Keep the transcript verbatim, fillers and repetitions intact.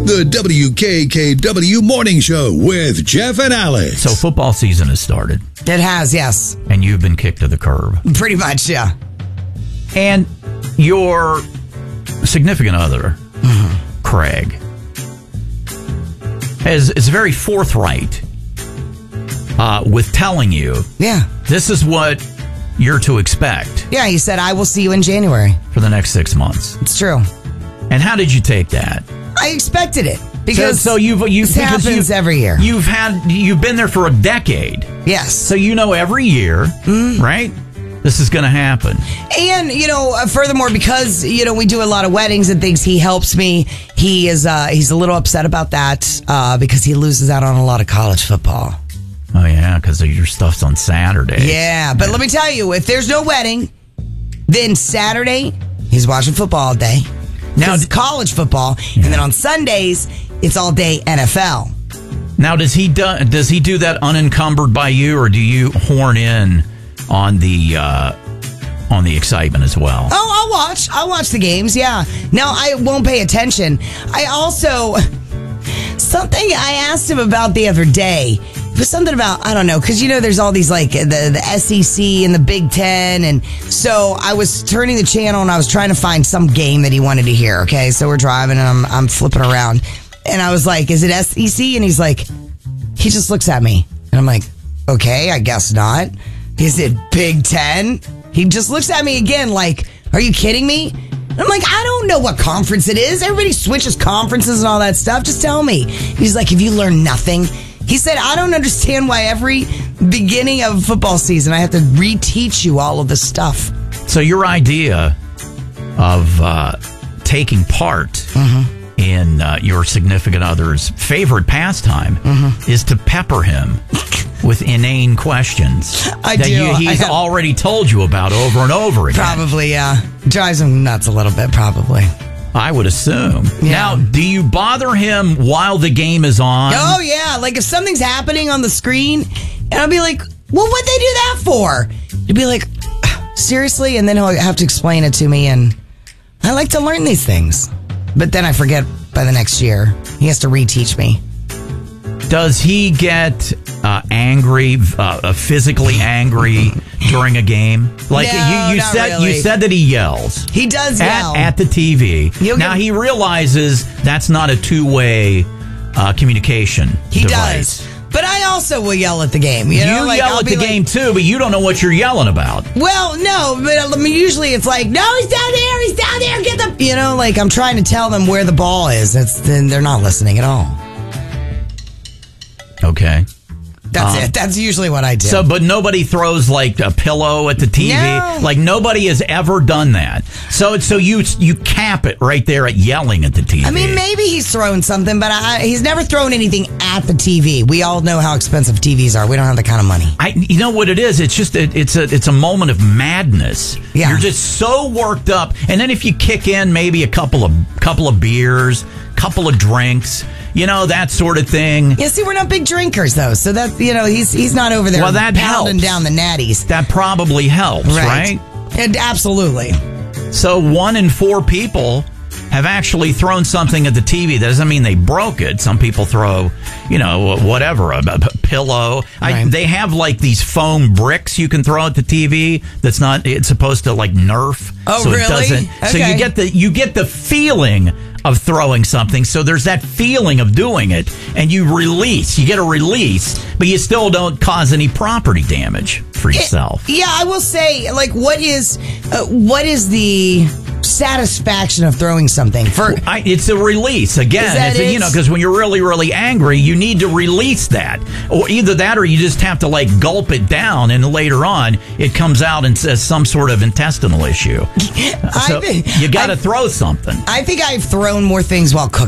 The W K K W Morning Show with Jeff and Alex. So football season has started. It has, yes. And you've been kicked to the curb. Pretty much, yeah. And your significant other, mm-hmm. Craig, is, is very forthright uh, with telling you, yeah, this is what you're to expect. Yeah, he said, I will see you in January. For the next six months. It's true. And how did you take that? I expected it. Because so, so you've, you've this happens you've, every year. You've had you've been there for a decade. Yes. So you know every year, mm. right? This is going to happen. And, you know, uh, furthermore, because, you know, we do a lot of weddings and things, he helps me. He is, uh, he's a little upset about that uh, because he loses out on a lot of college football. Oh, yeah, because your stuff's on Saturday. Yeah, but yeah. Let me tell you, if there's no wedding, then Saturday, he's watching football all day. Now it's college football, yeah. And then on Sundays, it's all day N F L. Now, does he do, does he do that unencumbered by you, or do you horn in on the uh, on the excitement as well? Oh, I'll watch. I'll watch the games. Yeah. Now I won't pay attention. I also something I asked him about the other day. It was something about, I don't know, because, you know, there's all these, like, the, the S E C and the Big Ten, and so I was turning the channel, and I was trying to find some game that he wanted to hear, okay? So we're driving, and I'm, I'm flipping around, and I was like, is it S E C? And he's like, he just looks at me, and I'm like, okay, I guess not. Is it Big Ten? He just looks at me again like, are you kidding me? I'm like, I don't know what conference it is. Everybody switches conferences and all that stuff. Just tell me. He's like, have you learned nothing? He said, I don't understand why every beginning of football season I have to reteach you all of this stuff. So your idea of uh, taking part mm-hmm. in uh, your significant other's favorite pastime mm-hmm. is to pepper him with inane questions I that do. You, he's have... already told you about over and over again. Probably, yeah. Drives him nuts a little bit, probably. I would assume. Yeah. Now, do you bother him while the game is on? Oh, yeah. Like, if something's happening on the screen, and I'll be like, well, what'd they do that for? He'd be like, seriously? And then he'll have to explain it to me, and I like to learn these things. But then I forget by the next year. He has to reteach me. Does he get uh, angry, uh, physically angry during a game? Like no, you, you not said, really. you said that he yells. He does at, yell at the T V. You'll now get... he realizes that's not a two-way uh, communication. He device. does. But I also will yell at the game. You, you know? like, yell I'll at the like, game too, but you don't know what you're yelling about. Well, no, but I mean, usually it's like, no, he's down there, he's down there, get the, you know, like I'm trying to tell them where the ball is. That's then they're not listening at all. Okay. That's um, it. That's usually what I do. So, but nobody throws like a pillow at the T V. No. Like nobody has ever done that. So, so you you cap it right there at yelling at the T V. I mean, maybe he's thrown something, but I, he's never thrown anything at the T V. We all know how expensive T Vs are. We don't have that kind of money. I, you know what it is? It's just a, it's a it's a moment of madness. Yeah. You're just so worked up, and then if you kick in maybe a couple of couple of beers, couple of drinks. You know, that sort of thing. Yeah, see, we're not big drinkers, though. So that, you know, he's he's not over there well, that pounding helps. down the natties. That probably helps, right? right? And absolutely. So one in four people have actually thrown something at the T V. That doesn't mean they broke it. Some people throw, you know, whatever, a, a pillow. Right. I, they have like these foam bricks you can throw at the T V. That's not. It's supposed to like Nerf. Oh, so really? It doesn't. Okay. So you get the you get the feeling of throwing something. So there's that feeling of doing it, and you release. You get a release, but you still don't cause any property damage for yourself. It, yeah, I will say, like, what is uh, what is the satisfaction of throwing something? For I, it's a release again. That it's a, you know, because when you're really, really angry, you need to release that, or either that, or you just have to like gulp it down, and later on it comes out and says some sort of intestinal issue. So I, you got to I, throw something. I think I've thrown more things while cooking.